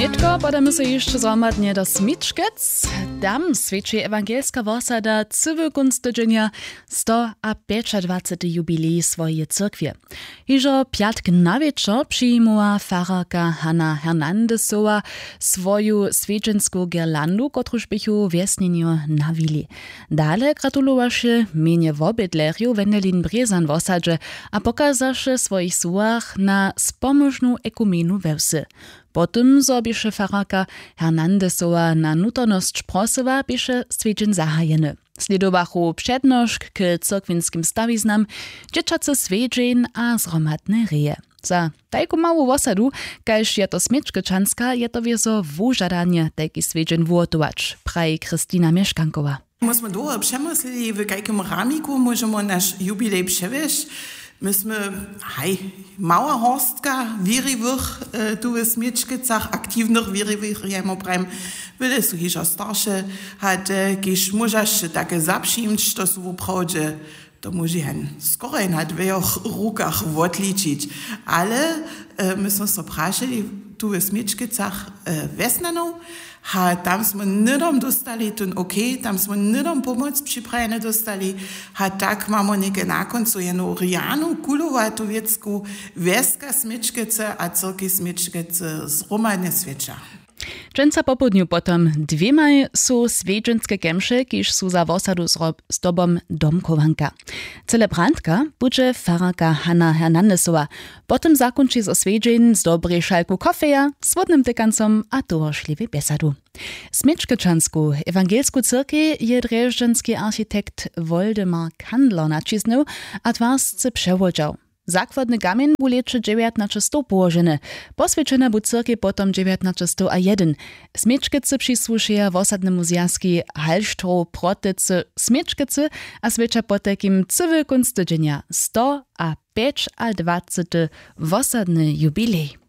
Netko podamy się jeszcze zgromadnie do Smičkec. Tam świeci ewangelska wosada cywy kunst tydzienia 125. jubilej swojej cyrkwie. Iżo piatk na wieczór przyjmowała fararka Hanna Hernandesowa swoją świeczenską girlandu, kotruż bychu wiesnieniu nawili. Dale gratulowaše mienie wobydlerju Wendelin Brezan wosadze, a pokazaše swoich słach na spomożną ekumenu wełsy. Potem zrobiše fararka Hernandesowa na nutorność prosowa, bieše świeczeń zahajeny. Sledowachu przednożk k cyrkwinskim stawiznam, dzieciacy świeczeń a zromadne reje. Za tajku mału wosadu, kaž je to Smičkečanska, je to wieso wużadanie tajki świeczeń wuotować, praji Kristina Mieszkankowa. Myśmy długo przemyśleli, w jakim ramiku możemy nasz jubilej przewieźć. Myśmy, mała horstka wieriwych tu w Smičkecach, aktywnych wieriwych, jemu prajem, byli są jeszcze starsze, kiż możesz takie zaprzymć, to są wprawdzie, to może hen skoro na dwóch rukach odliczyć. Ale myśmy się praszali tu w Smičkecach wesnaną, tam smo nidom dostali ten tam smo nidom pomoc připravene dostali, tak mamo neke na koncu jednu rijanu kulovatu věcku veska Smičkece a cyrki Smičkece zromadne sveča. Dżęca po południu potom dwiemaj są świeczenskie kemsze, kiż są za wosadu z tobą domkowanka. Celebrantka będzie fararka Hanna Hernandesowa. Potem zakończy z oswieczeń z dobrej szalku kofeja, z wodnym tykancom a towarzyszliwej besadu. Smičkečansku ewangelsku cyrkę je dreżdżanski architekt Woldemar Kandler nacisnął, a dwarsce przewodział. Zakładny gamin był leczy 1900 położony. Poswieczona był cyrkie potom 1901. Smičkece przysłuszyja wosadnemu zjazki Halštro protycy Smičkece, a swecza potekim cywy kunst tydzienia 125. wosadny jubilej.